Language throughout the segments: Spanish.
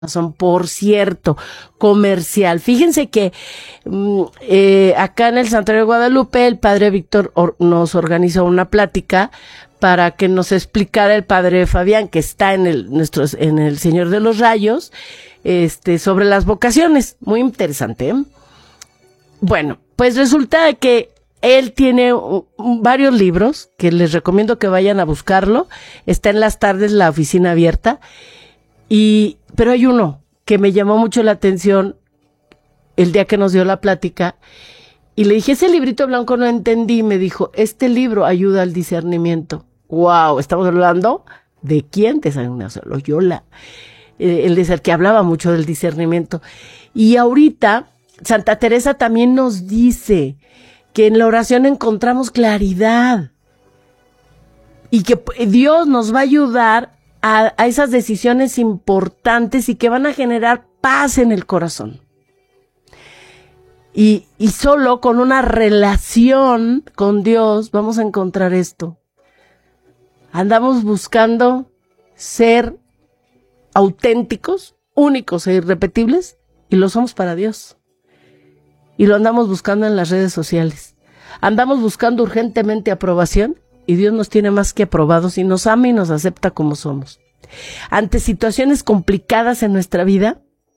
Corazón. Por cierto, comercial. Fíjense que acá en el Santuario de Guadalupe el padre Víctor nos organizó una plática para que nos explicara el padre Fabián, que está en el Señor de los Rayos, sobre las vocaciones. Muy interesante, ¿eh? Bueno, pues resulta que él tiene varios libros que les recomiendo que vayan a buscarlo. Está en las tardes la oficina abierta. Pero hay uno que me llamó mucho la atención el día que nos dio la plática y le dije, ese librito blanco no entendí, y me dijo, este libro ayuda al discernimiento. ¡Wow! Estamos hablando de quién, de San Ignacio Loyola, el que hablaba mucho del discernimiento. Y ahorita Santa Teresa también nos dice que en la oración encontramos claridad y que Dios nos va a ayudar a esas decisiones importantes y que van a generar paz en el corazón. Y solo con una relación con Dios vamos a encontrar esto. Andamos buscando ser auténticos, únicos e irrepetibles, y lo somos para Dios. Y lo andamos buscando en las redes sociales. Andamos buscando urgentemente aprobación, y Dios nos tiene más que aprobados y nos ama y nos acepta como somos. Ante situaciones complicadas en nuestra vida,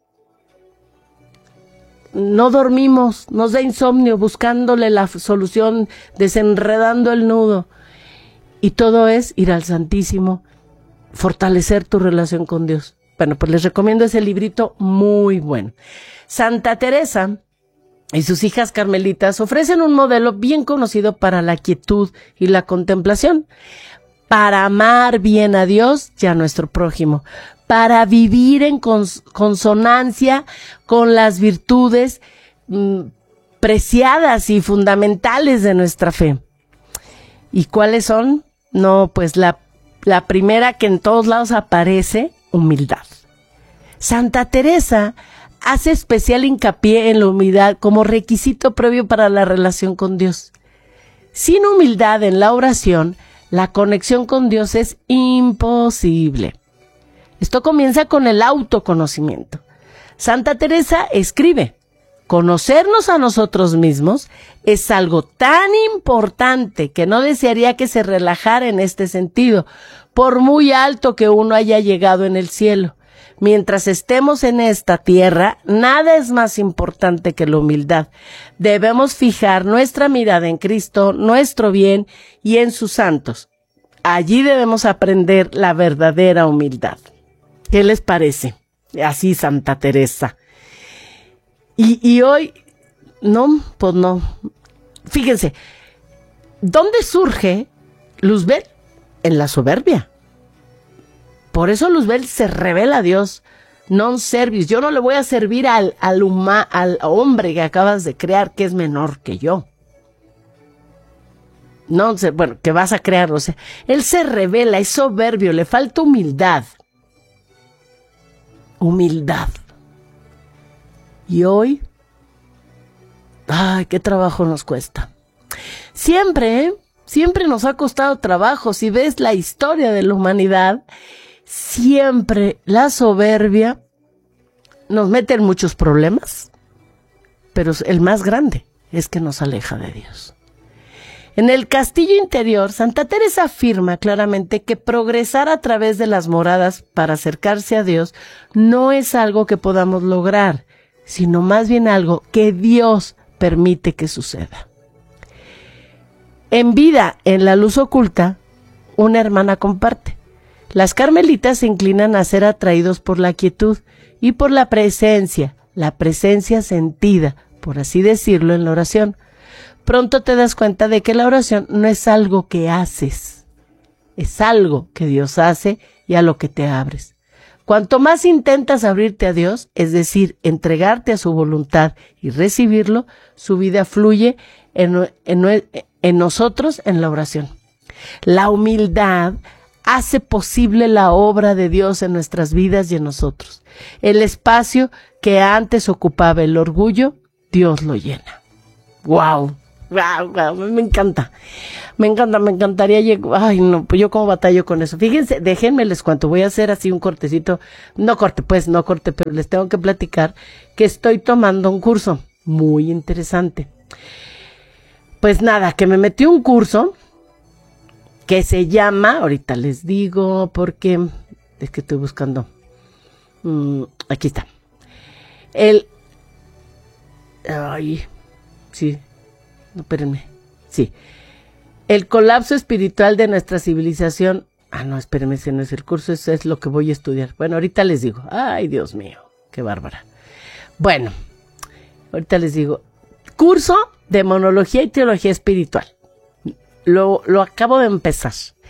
no dormimos, nos da insomnio, buscándole la solución, desenredando el nudo. Y todo es ir al Santísimo, fortalecer tu relación con Dios. Bueno, pues les recomiendo ese librito muy bueno. Santa Teresa y sus hijas carmelitas ofrecen un modelo bien conocido para la quietud y la contemplación, para amar bien a Dios y a nuestro prójimo, para vivir en consonancia con las virtudes preciadas y fundamentales de nuestra fe. ¿Y cuáles son? No, pues la primera que en todos lados aparece, humildad. Santa Teresa hace especial hincapié en la humildad como requisito previo para la relación con Dios. Sin humildad en la oración, la conexión con Dios es imposible. Esto comienza con el autoconocimiento. Santa Teresa escribe, conocernos a nosotros mismos es algo tan importante que no desearía que se relajara en este sentido, por muy alto que uno haya llegado en el cielo. Mientras estemos en esta tierra, nada es más importante que la humildad. Debemos fijar nuestra mirada en Cristo, nuestro bien y en sus santos. Allí debemos aprender la verdadera humildad. ¿Qué les parece? Así Santa Teresa. Y hoy, no, pues no. Fíjense, ¿dónde surge Luzbel? En la soberbia. Por eso Luzbel se revela a Dios, non servius. Yo no le voy a servir al hombre que acabas de crear, que es menor que yo. No, bueno, que vas a crear, o sea, él se revela, es soberbio, le falta humildad. Humildad. Y hoy, ay, qué trabajo nos cuesta. Siempre nos ha costado trabajo. Si ves la historia de la humanidad, siempre la soberbia nos mete en muchos problemas, pero el más grande es que nos aleja de Dios. En el castillo interior, Santa Teresa afirma claramente que progresar a través de las moradas para acercarse a Dios no es algo que podamos lograr, sino más bien algo que Dios permite que suceda. En vida, en la luz oculta, una hermana comparte. Las carmelitas se inclinan a ser atraídos por la quietud y por la presencia sentida, por así decirlo, en la oración. Pronto te das cuenta de que la oración no es algo que haces, es algo que Dios hace y a lo que te abres. Cuanto más intentas abrirte a Dios, es decir, entregarte a su voluntad y recibirlo, su vida fluye en nosotros en la oración. La humildad hace posible la obra de Dios en nuestras vidas y en nosotros. El espacio que antes ocupaba el orgullo, Dios lo llena. ¡Wow! Guau, guau, me encanta. Me encantaría llegar. Ay, no, pues yo como batallo con eso. Fíjense, déjenme les cuento, voy a hacer así un cortecito. No corte, pero les tengo que platicar que estoy tomando un curso muy interesante. Pues nada, que me metí un curso que se llama, ahorita les digo, porque es que estoy buscando. Aquí está. Sí, no, espérenme. Sí. El colapso espiritual de nuestra civilización. No, espérenme, ese no es el curso, eso es lo que voy a estudiar. Bueno, ahorita les digo. Ay, Dios mío, qué bárbara. Bueno, ahorita les digo. Curso de Monología y Teología Espiritual. Lo acabo de empezar.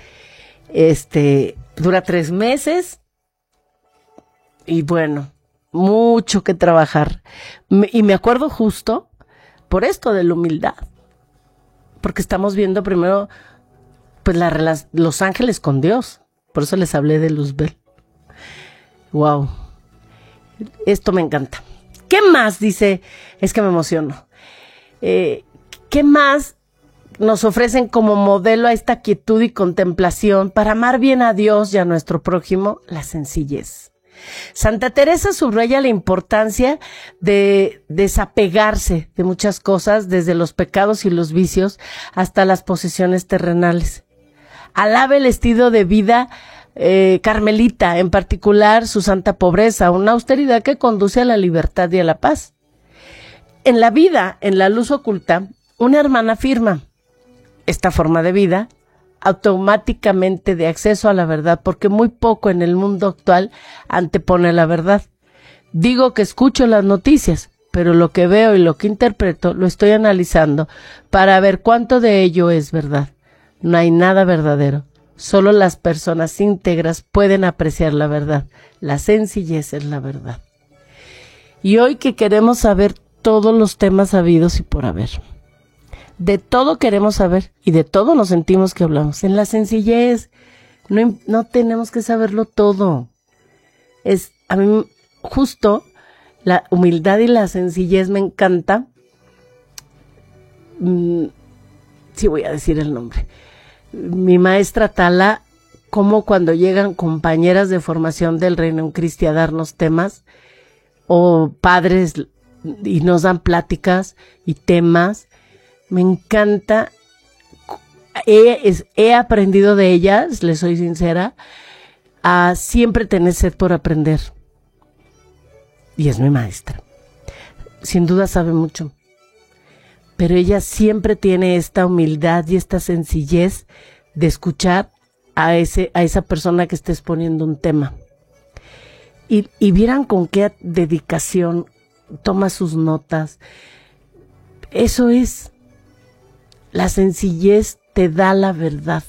Dura 3 meses. Y bueno, mucho que trabajar. Y me acuerdo justo por esto de la humildad. Porque estamos viendo primero, pues, los ángeles con Dios. Por eso les hablé de Luzbel. Wow. Esto me encanta. ¿Qué más? Dice, es que me emociono. ¿Qué más nos ofrecen como modelo a esta quietud y contemplación para amar bien a Dios y a nuestro prójimo? La sencillez. Santa Teresa subraya la importancia de desapegarse de muchas cosas, desde los pecados y los vicios hasta las posesiones terrenales. Alaba el estilo de vida carmelita, en particular su santa pobreza, una austeridad que conduce a la libertad y a la paz. En la vida, en la luz oculta, una hermana afirma: esta forma de vida automáticamente de acceso a la verdad, porque muy poco en el mundo actual antepone la verdad. Digo que escucho las noticias, pero lo que veo y lo que interpreto lo estoy analizando para ver cuánto de ello es verdad. No hay nada verdadero. Solo las personas íntegras pueden apreciar la verdad. La sencillez es la verdad. Y hoy que queremos saber todos los temas habidos y por haber. De todo queremos saber y de todo nos sentimos que hablamos. En la sencillez no tenemos que saberlo todo. A mí justo la humildad y la sencillez me encanta. Sí, voy a decir el nombre. Mi maestra Tala, como cuando llegan compañeras de formación del Reino Cristi a darnos temas, o padres y nos dan pláticas y temas. Me encanta. He aprendido de ellas, les soy sincera, a siempre tener sed por aprender. Y es mi maestra. Sin duda sabe mucho. Pero ella siempre tiene esta humildad y esta sencillez de escuchar a esa persona que esté exponiendo un tema. Y vieran con qué dedicación toma sus notas. Eso es. La sencillez te da la verdad.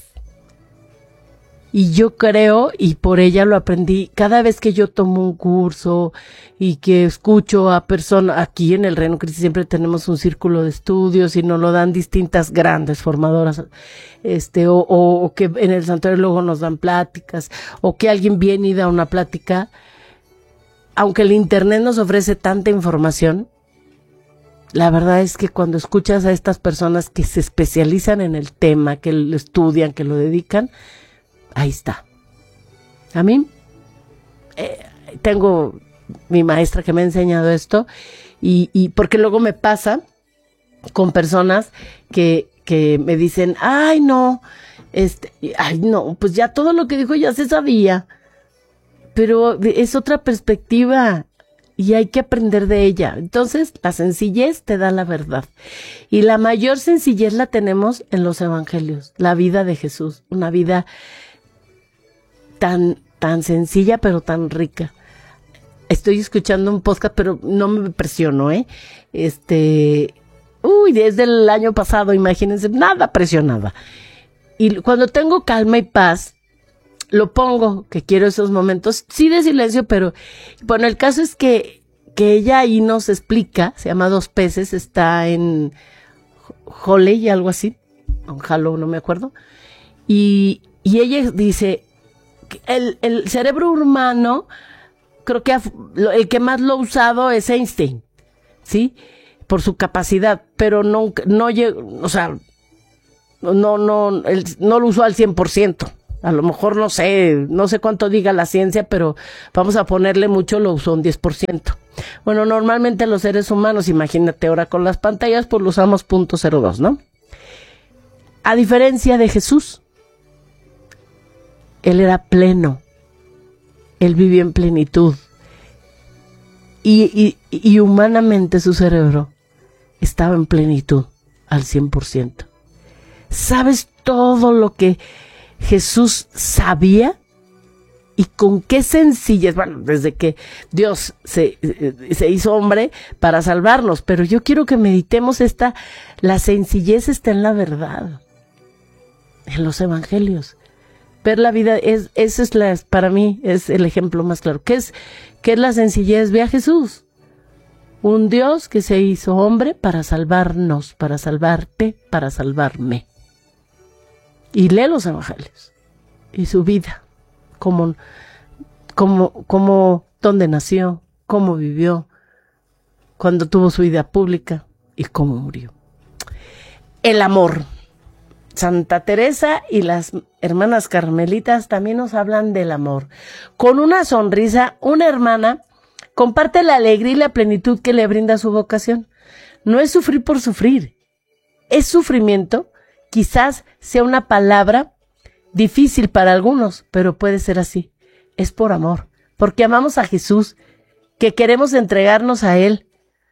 Y yo creo, y por ella lo aprendí, cada vez que yo tomo un curso y que escucho a personas, aquí en el Reino Cristi siempre tenemos un círculo de estudios y nos lo dan distintas grandes formadoras, o que en el santuario luego nos dan pláticas, o que alguien viene y da una plática. Aunque el internet nos ofrece tanta información, la verdad es que cuando escuchas a estas personas que se especializan en el tema, que lo estudian, que lo dedican, ahí está. A mí, tengo mi maestra que me ha enseñado esto, y porque luego me pasa con personas que me dicen, ay no, pues ya todo lo que dijo ya se sabía, pero es otra perspectiva. Y hay que aprender de ella. Entonces, la sencillez te da la verdad. Y la mayor sencillez la tenemos en los evangelios. La vida de Jesús. Una vida tan sencilla, pero tan rica. Estoy escuchando un podcast, pero no me presiono, desde el año pasado, imagínense, nada presionada. Y cuando tengo calma y paz, lo pongo, que quiero esos momentos, sí de silencio, pero bueno, el caso es que ella ahí nos explica, se llama Dos Peces, está en Holley, algo así, en Halo, no me acuerdo, y ella dice, el cerebro humano, creo que el que más lo ha usado es Einstein, ¿sí? por su capacidad, pero no llegó, o sea, no lo usó al 100%. A lo mejor no sé cuánto diga la ciencia, pero vamos a ponerle mucho, lo usó un 10%. Bueno, normalmente los seres humanos, imagínate, ahora con las pantallas, pues lo usamos 0.02, ¿no? A diferencia de Jesús, él era pleno, él vivía en plenitud, y humanamente su cerebro estaba en plenitud al 100%. ¿Sabes todo lo que Jesús sabía? Y con qué sencillez, bueno, desde que Dios se hizo hombre para salvarnos, pero yo quiero que meditemos la sencillez está en la verdad, en los evangelios. Ver la vida, para mí es el ejemplo más claro. ¿Qué es la sencillez? Ve a Jesús, un Dios que se hizo hombre para salvarnos, para salvarte, para salvarme. Y lee los evangelios y su vida, dónde nació, cómo vivió, cuando tuvo su vida pública y cómo murió. El amor. Santa Teresa y las hermanas carmelitas también nos hablan del amor. Con una sonrisa, una hermana comparte la alegría y la plenitud que le brinda su vocación. No es sufrir por sufrir, es sufrimiento. Quizás sea una palabra difícil para algunos, pero puede ser así. Es por amor, porque amamos a Jesús, que queremos entregarnos a Él.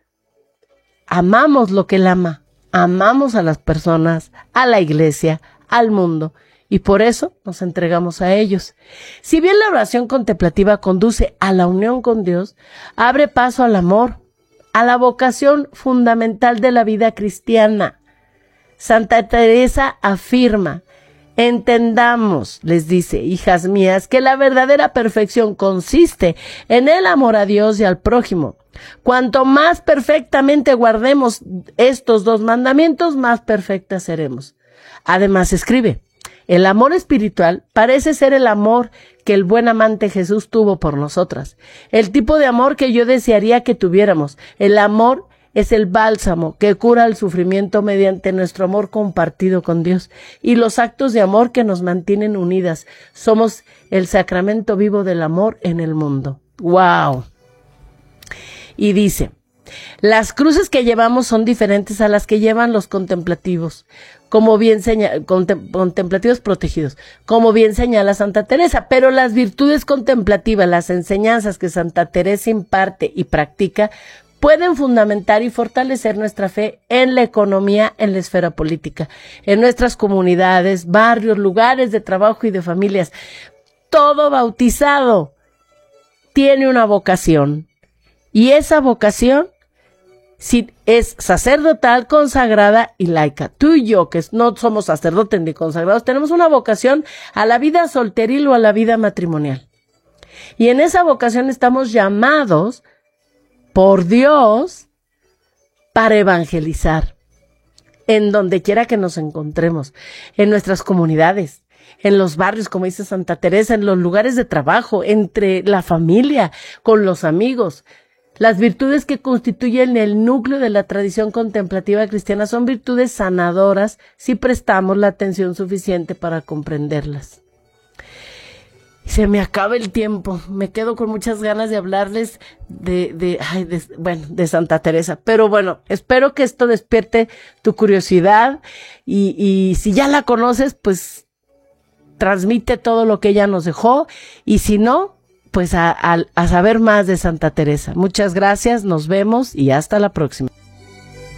Amamos lo que Él ama, amamos a las personas, a la iglesia, al mundo, y por eso nos entregamos a ellos. Si bien la oración contemplativa conduce a la unión con Dios, abre paso al amor, a la vocación fundamental de la vida cristiana. Santa Teresa afirma: entendamos, les dice, hijas mías, que la verdadera perfección consiste en el amor a Dios y al prójimo. Cuanto más perfectamente guardemos estos dos mandamientos, más perfectas seremos. Además, escribe: el amor espiritual parece ser el amor que el buen amante Jesús tuvo por nosotras, el tipo de amor que yo desearía que tuviéramos. El amor es el bálsamo que cura el sufrimiento mediante nuestro amor compartido con Dios y los actos de amor que nos mantienen unidas. Somos el sacramento vivo del amor en el mundo. ¡Wow! Y dice: las cruces que llevamos son diferentes a las que llevan los contemplativos, contemplativos protegidos, como bien señala Santa Teresa, pero las virtudes contemplativas, las enseñanzas que Santa Teresa imparte y practica, pueden fundamentar y fortalecer nuestra fe en la economía, en la esfera política, en nuestras comunidades, barrios, lugares de trabajo y de familias. Todo bautizado tiene una vocación, y esa vocación es sacerdotal, consagrada y laica. Tú y yo, que no somos sacerdotes ni consagrados, tenemos una vocación a la vida solteril o a la vida matrimonial. Y en esa vocación estamos llamados por Dios para evangelizar en donde quiera que nos encontremos, en nuestras comunidades, en los barrios, como dice Santa Teresa, en los lugares de trabajo, entre la familia, con los amigos. Las virtudes que constituyen el núcleo de la tradición contemplativa cristiana son virtudes sanadoras si prestamos la atención suficiente para comprenderlas. Se me acaba el tiempo, me quedo con muchas ganas de hablarles de Santa Teresa, pero bueno, espero que esto despierte tu curiosidad y si ya la conoces, pues transmite todo lo que ella nos dejó, y si no, pues a saber más de Santa Teresa. Muchas gracias, nos vemos y hasta la próxima.